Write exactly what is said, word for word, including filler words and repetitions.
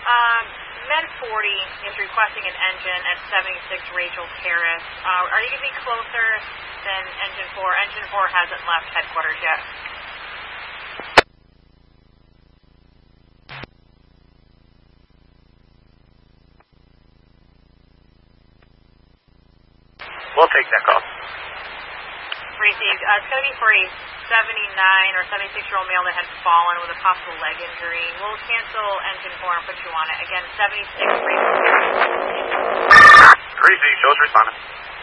Um, Med forty is requesting an engine at seventy-six Rachel Terrace. Uh, are you going to be closer than engine four? Engine four hasn't left headquarters yet. We'll take that call. Received. Uh, it's going to be for a seventy-nine or seventy-six-year-old male that had fallen with a possible leg injury. We'll cancel engine four and put you on it. Again, seventy-six. Receive. Shows responding.